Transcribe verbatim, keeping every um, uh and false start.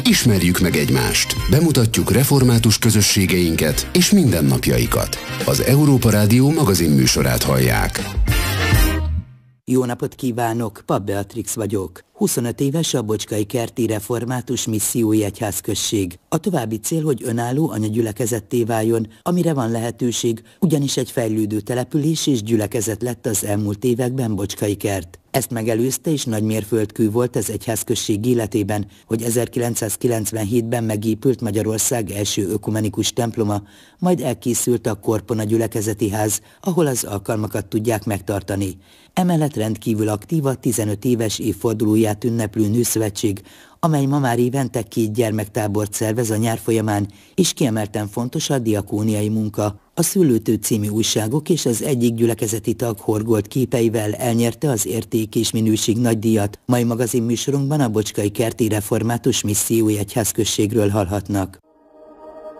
Ismerjük meg egymást, bemutatjuk református közösségeinket és mindennapjaikat. Az Európa Rádió magazinműsorát hallják. Jó napot kívánok, Papp Beatrix vagyok. huszonöt éves a Bocskai Kerti Református Missziói Egyházközség. A további cél, hogy önálló anyagyülekezetté váljon, amire van lehetőség, ugyanis egy fejlődő település és gyülekezet lett az elmúlt években Bocskai Kert. Ezt megelőzte és nagy mérföldkő volt az egyházközség életében, hogy ezerkilencszázkilencvenhétben megépült Magyarország első ökumenikus temploma, majd elkészült a Korpona gyülekezeti ház, ahol az alkalmakat tudják megtartani. Emellett rendkívül aktív a tizenöt éves évfordulóját ünneplő Nőszövetség, amely ma már évente két gyermektábort szervez a nyár folyamán, és kiemelten fontos a diakóniai munka. A Szőlőtő című újságok és az egyik gyülekezeti tag horgolt képeivel elnyerte az Érték és Minőség nagydíjat. Mai magazinműsorunkban a Bocskai Kerti Református Missziói Egyházközségről hallhatnak.